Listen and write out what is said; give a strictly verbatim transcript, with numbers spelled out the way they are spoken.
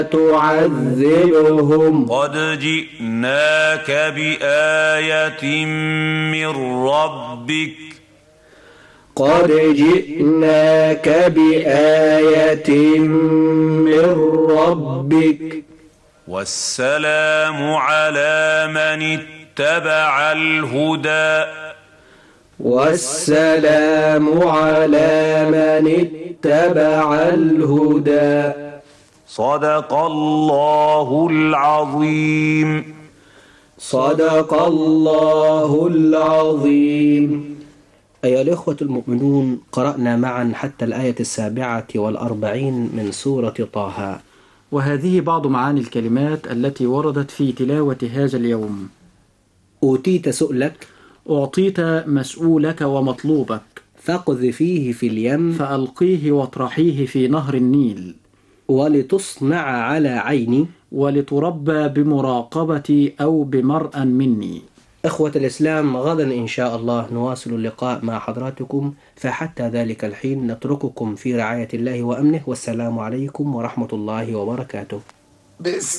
تعذبهم قد جئناك بآية من ربك قد جئناك بآية من ربك والسلام على من اتبع الهدى والسلام على من اتبع الهدى. صدق الله العظيم. صدق الله العظيم. أيها الإخوة المؤمنون، قرأنا معا حتى الآية السابعة والأربعين من سورة طه، وهذه بعض معاني الكلمات التي وردت في تلاوة هذا اليوم. أوتيت سؤلك، أعطيت مسؤولك ومطلوبك، فاقذفيه في اليم، فألقيه واطرحيه في نهر النيل، ولتصنع على عيني، ولتربى بمراقبتي أو بمرأ مني. إخوة الإسلام، غدا إن شاء الله نواصل اللقاء مع حضراتكم، فحتى ذلك الحين نترككم في رعاية الله وأمنه، والسلام عليكم ورحمة الله وبركاته.